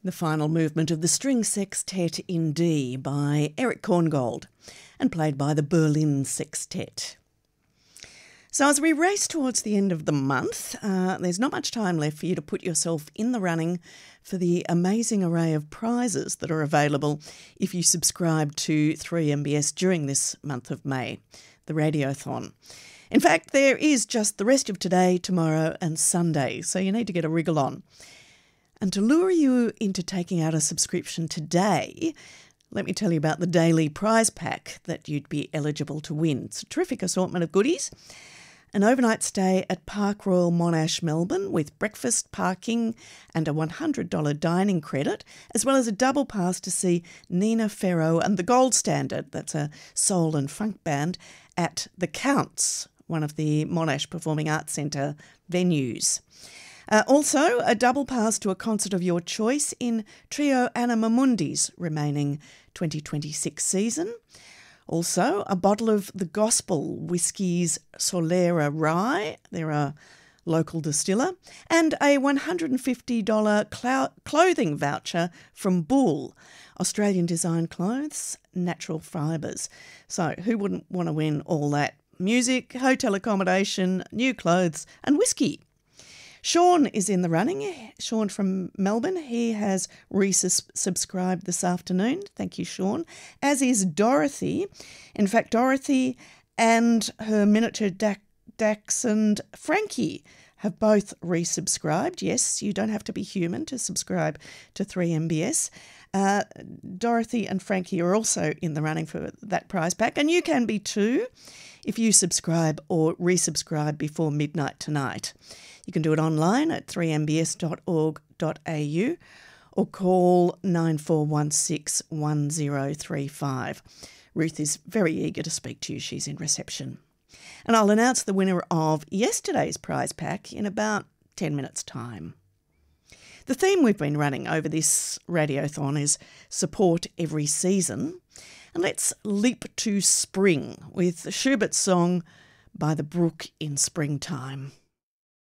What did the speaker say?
The final movement of the String Sextet in D by Eric Korngold and played by the Berlin Sextet. So as we race towards the end of the month, there's not much time left for you to put yourself in the running for the amazing array of prizes that are available if you subscribe to 3MBS during this month of May, the Radiothon. In fact, there is just the rest of today, tomorrow and Sunday, so you need to get a wriggle on. And to lure you into taking out a subscription today, let me tell you about the daily prize pack that you'd be eligible to win. It's a terrific assortment of goodies. An overnight stay at Park Royal Monash, Melbourne, with breakfast, parking and a $100 dining credit, as well as a double pass to see Nina Ferro and the Gold Standard, that's a soul and funk band, at The Counts, one of the Monash Performing Arts Centre venues. Also, a double pass to a concert of your choice in Trio Anima Mundi's remaining 2026 season. Also, a bottle of the Gospel Whiskies Solera Rye, they're a local distiller, and a $150 clothing voucher from Bull, Australian design clothes, natural fibres. So who wouldn't want to win all that? Music, hotel accommodation, new clothes and whiskey. Sean is in the running. Sean from Melbourne. He has resubscribed this afternoon. Thank you, Sean. As is Dorothy. In fact, Dorothy and her miniature dachshund Frankie have both resubscribed. Yes, you don't have to be human to subscribe to 3MBS. Dorothy and Frankie are also in the running for that prize pack, and you can be too if you subscribe or resubscribe before midnight tonight. You can do it online at 3mbs.org.au or call 9416 1035. Ruth is very eager to speak to you. She's in reception. And I'll announce the winner of yesterday's prize pack in about 10 minutes' time. The theme we've been running over this radiothon is support every season. And let's leap to spring with Schubert's song By the Brook in Springtime.